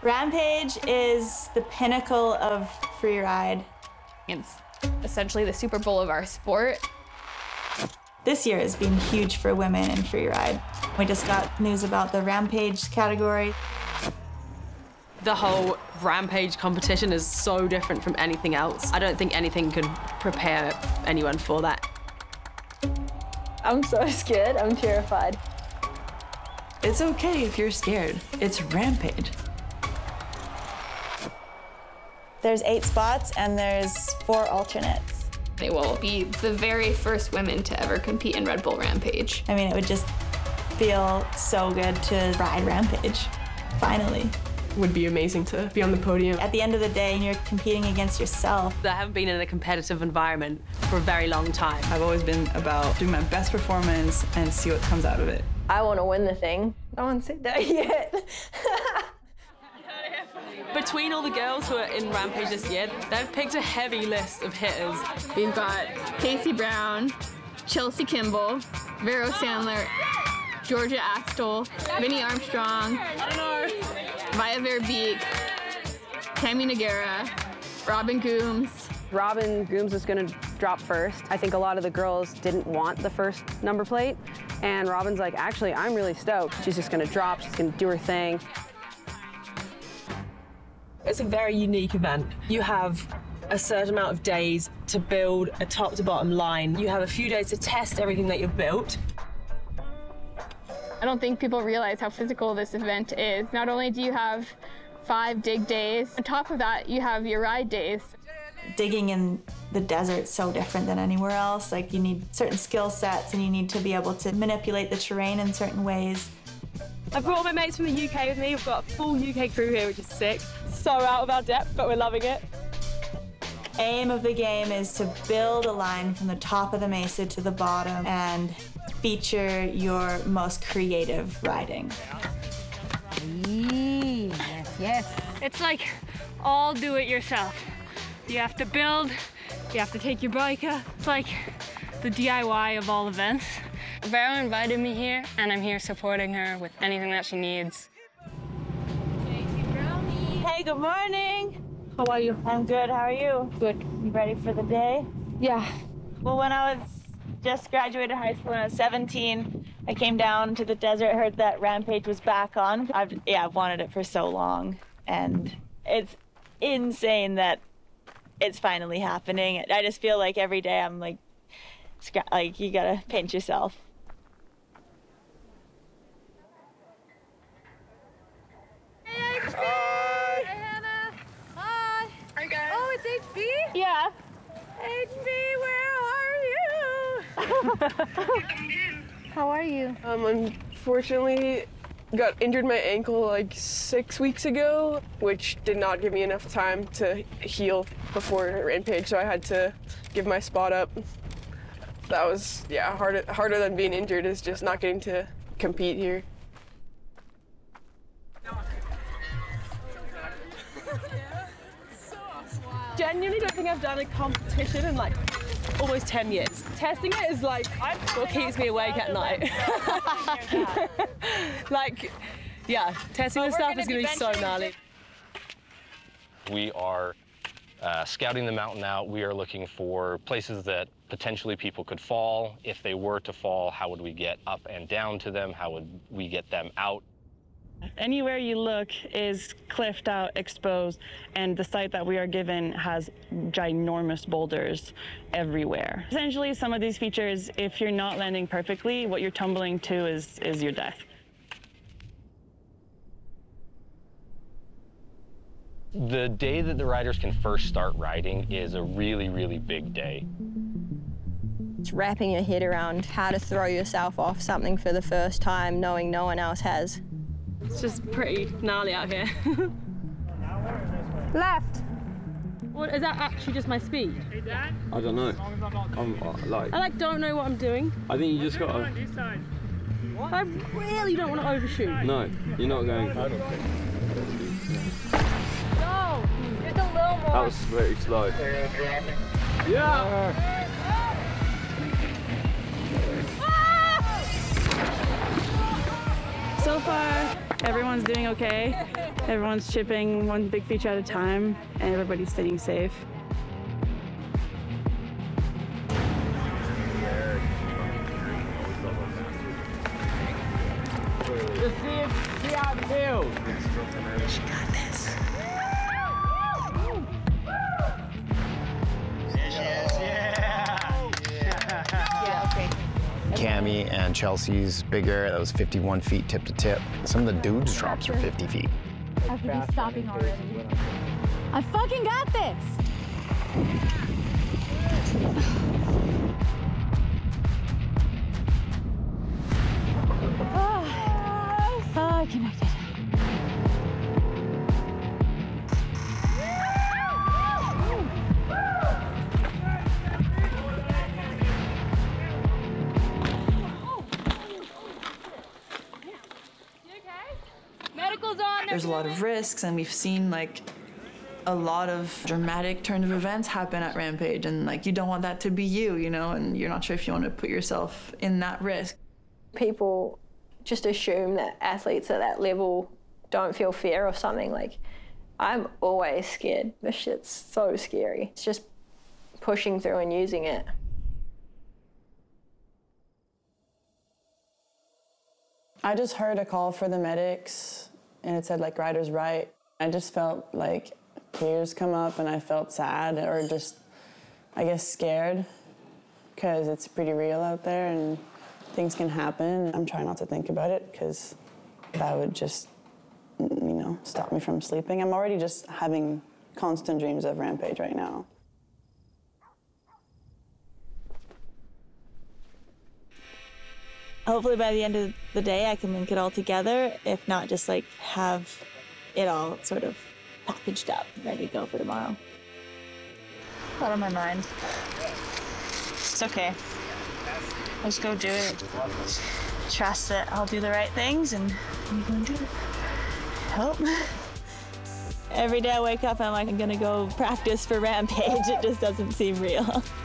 Rampage is the pinnacle of free ride. It's essentially the Super Bowl of our sport. This year has been huge for women in free ride. We just got news about the Rampage category. The whole Rampage competition is so different from anything else. I don't think anything could prepare anyone for that. I'm so scared, I'm terrified. It's okay if you're scared. It's Rampage. There's 8 spots and there's 4 alternates. They will be the very first women to ever compete in Red Bull Rampage. I mean, it would just feel so good to ride Rampage, finally. It would be amazing to be on the podium. At the end of the day, you're competing against yourself. I haven't been in a competitive environment for a very long time. I've always been about doing my best performance and see what comes out of it. I want to win the thing. No one said that yet. Between all the girls who are in Rampage this year, they've picked a heavy list of hitters. We've got Casey Brown, Chelsea Kimball, Vero Sandler, Georgia Axtell, Vinnie Armstrong, Via Verbeek, Cami Noguera, Robin Gooms. Robin Gooms is going to drop first. I think a lot of the girls didn't want the first number plate, and Robin's like, actually, I'm really stoked. She's just going to drop, she's going to do her thing. It's a very unique event. You have a certain amount of days to build a top to bottom line. You have a few days to test everything that you've built. I don't think people realize how physical this event is. Not only do you have 5 dig days, on top of that, you have your ride days. Digging in the desert is so different than anywhere else. Like, you need certain skill sets and you need to be able to manipulate the terrain in certain ways. I've brought my mates from the UK with me. We've got a full UK crew here, which is sick. So out of our depth, but we're loving it. Aim of the game is to build a line from the top of the mesa to the bottom and feature your most creative riding. Yes. It's like all do it yourself. You have to build, you have to take your bike up. It's like the DIY of all events. Vero invited me here, and I'm here supporting her with anything that she needs. Hey, good morning. How are you? I'm good, how are you? Good. You ready for the day? Yeah. Well, when I was just graduated high school when I was 17, I came down to the desert, heard that Rampage was back on. I've wanted it for so long, and it's insane that it's finally happening. I just feel like every day I'm like you gotta pinch yourself. Hey, HB! Hi! Hey, Hannah! Hi! Hi, guys. Oh, it's HB? Yeah. HB, where are you? How are you? Unfortunately, got injured my ankle like 6 weeks ago, which did not give me enough time to heal before Rampage, so I had to give my spot up. That was, yeah, harder than being injured is just not getting to compete here. Genuinely don't think I've done a competition in like almost 10 years. Testing it is like what keeps me awake at night. Like, yeah, testing the stuff is gonna be so gnarly. We are scouting the mountain out. We are looking for places that potentially people could fall. If they were to fall, how would we get up and down to them? How would we get them out? Anywhere you look is cliffed out, exposed, and the site that we are given has ginormous boulders everywhere. Essentially, some of these features, if you're not landing perfectly, what you're tumbling to is your death. The day that the riders can first start riding is a really, really big day. It's wrapping your head around how to throw yourself off something for the first time, knowing no one else has. It's just pretty gnarly out here. Left. What, is that actually just my speed? I don't know. I don't know what I'm doing. I think you just gotta. I really don't want to overshoot. No, you're not going. Go. Just a little more. That was very slow. Yeah. So far, Everyone's doing okay. Everyone's chipping one big feature at a time, and everybody's staying safe. Just see how it feels. She got this. There she is, Yeah, okay. Cami and Chelsea's bigger. That was 51 feet tip to tip. Some of the dudes' drops are 50 feet. I should be stopping already. I fucking got this! I connected. Medical's on. There's a lot of risks, and we've seen like a lot of dramatic turn of events happen at Rampage, and like you don't want that to be you know, and you're not sure if you want to put yourself in that risk. People just assume that athletes at that level don't feel fear or something. Like, I'm always scared. This shit's so scary. It's just pushing through and using it. I just heard a call for the medics, and it said like riders right. I just felt like tears come up, and I felt sad, or just, I guess, scared, because it's pretty real out there and things can happen. I'm trying not to think about it, because that would just, you know, stop me from sleeping. I'm already just having constant dreams of Rampage right now. Hopefully by the end of the day I can link it all together. If not, just like have it all sort of packaged up, ready to go for tomorrow. A lot on my mind. It's okay. Let's go do it. Trust that I'll do the right things, and I'm gonna do it. Hope. Every day I wake up, I'm like, I'm gonna go practice for Rampage. It just doesn't seem real.